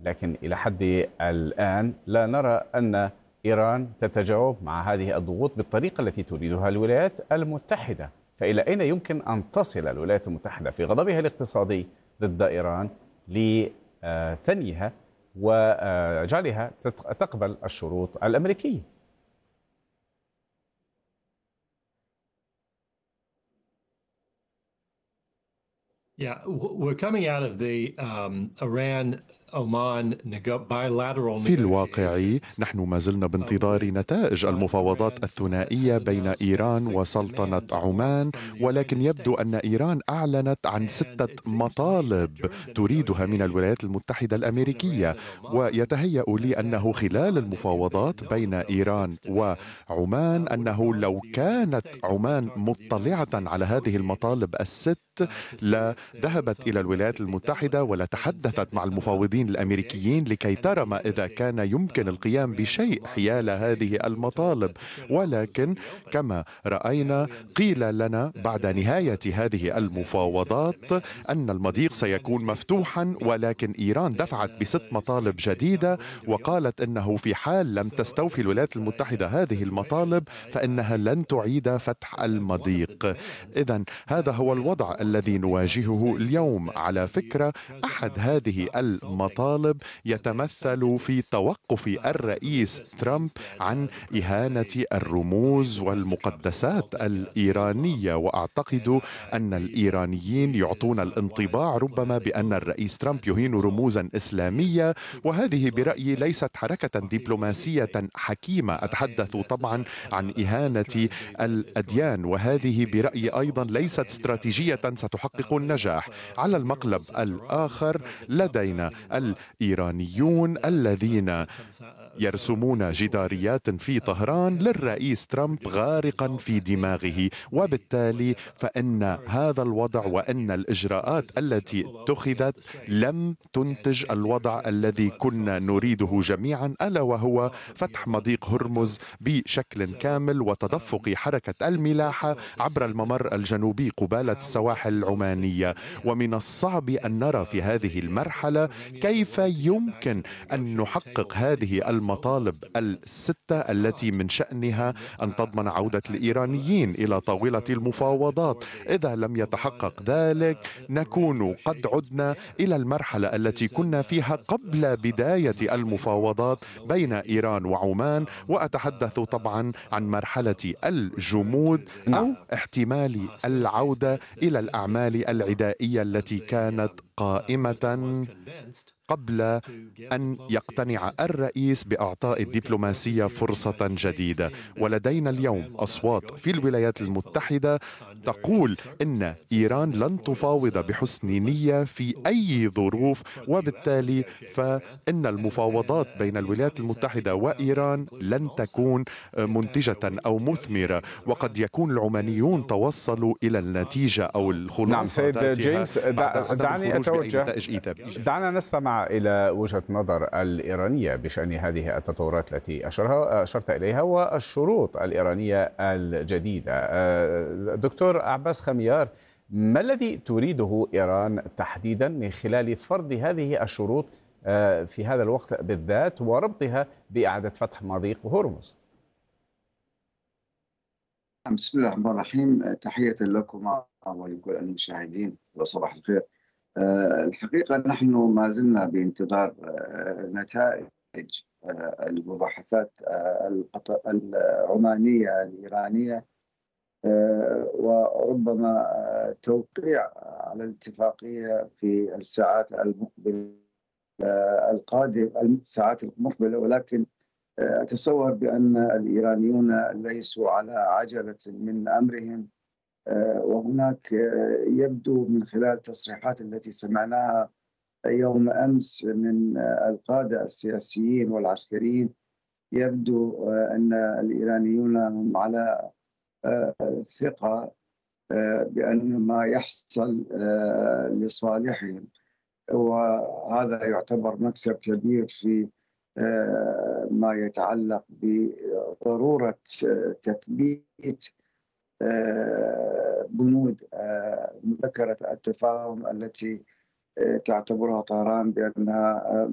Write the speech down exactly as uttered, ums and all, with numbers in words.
لكن إلى حد الآن لا نرى أن إيران تتجاوب مع هذه الضغوط بالطريقة التي تريدها الولايات المتحدة. فإلى أين يمكن أن تصل الولايات المتحدة في غضبها الاقتصادي ضد إيران لثنيها وجعلها تقبل الشروط الأمريكية؟ Yeah, w- we're coming out of the um, Iran Oman nego- bilateral في الواقع negotiations. نحن ما زلنا بانتظار نتائج المفاوضات الثنائية بين إيران وسلطنة عمان، ولكن يبدو أن إيران أعلنت عن ستة مطالب تريدها من الولايات المتحدة الأمريكية، ويتهيأ لي أنه خلال المفاوضات بين إيران وعمان أنه لو كانت عمان مطلعة على هذه المطالب الست لذهبت إلى الولايات المتحدة ولتحدثت مع المفاوضين الأمريكيين لكي ترى ما إذا كان يمكن القيام بشيء حيال هذه المطالب. ولكن كما رأينا قيل لنا بعد نهاية هذه المفاوضات أن المضيق سيكون مفتوحا، ولكن إيران دفعت بست مطالب جديدة وقالت أنه في حال لم تستوفي الولايات المتحدة هذه المطالب فإنها لن تعيد فتح المضيق. إذن هذا هو الوضع الذي نواجهه اليوم. على فكرة، أحد هذه المطالب يتمثل في توقف الرئيس ترامب عن إهانة الرموز والمقدسات الإيرانية، وأعتقد أن الإيرانيين يعطون الانطباع ربما بأن الرئيس ترامب يهين رموزا إسلامية، وهذه برأيي ليست حركة دبلوماسية حكيمة. أتحدث طبعا عن إهانة الأديان، وهذه برأيي أيضا ليست استراتيجية ستحقق النجاح. على المقلب الآخر لدينا الإيرانيون الذين يرسمون جداريات في طهران للرئيس ترامب غارقا في دماغه، وبالتالي فإن هذا الوضع وأن الإجراءات التي اتخذت لم تنتج الوضع الذي كنا نريده جميعا، ألا وهو فتح مضيق هرمز بشكل كامل وتدفق حركة الملاحة عبر الممر الجنوبي قبالة السواحل العمانية. ومن الصعب أن نرى في هذه المرحلة كيف يمكن أن نحقق هذه المطالب الستة التي من شأنها أن تضمن عودة الإيرانيين إلى طاولة المفاوضات. إذا لم يتحقق ذلك نكون قد عدنا إلى المرحلة التي كنا فيها قبل بداية المفاوضات بين إيران وعمان، وأتحدث طبعا عن مرحلة الجمود أو نعم. احتمال العودة إلى الأعمال العدائية التي كانت قائمة قبل أن يقتنع الرئيس بإعطاء الدبلوماسية فرصة جديدة. ولدينا اليوم أصوات في الولايات المتحدة تقول إن إيران لن تفاوض بحسن نية في أي ظروف، وبالتالي فإن المفاوضات بين الولايات المتحدة وإيران لن تكون منتجة أو مثمرة، وقد يكون العمانيون توصلوا إلى النتيجة أو نعم الخلاصة سيد ذاتها جيمس، بعد دع- عدم دعني الخروج بأي أتوجه نتائج إيجابية. دعنا نستمع إلى وجهة نظر الإيرانية بشأن هذه التطورات التي أشرها أشرت إليها والشروط الإيرانية الجديدة. آه، دكتور عباس خميار، ما الذي تريده إيران تحديدا من خلال فرض هذه الشروط آه، في هذا الوقت بالذات وربطها بإعادة فتح مضيق هرمز؟ بسم الله الرحمن الرحيم. تحية لكم ولكل المشاهدين وصباح الخير. أه الحقيقة نحن ما زلنا بانتظار أه نتائج أه المباحثات أه العمانية الإيرانية، أه وربما أه توقيع على الاتفاقية في الساعات المقبلة أه القادمة الساعات المقبلة، ولكن أتصور بأن الإيرانيون ليسوا على عجلة من أمرهم، وهناك يبدو من خلال التصريحات التي سمعناها يوم أمس من القادة السياسيين والعسكريين، يبدو أن الإيرانيون هم على ثقة بأن ما يحصل لصالحهم، وهذا يعتبر مكسب كبير في ما يتعلق بضرورة تثبيت بنود مذكرة التفاهم التي تعتبرها طهران بأنها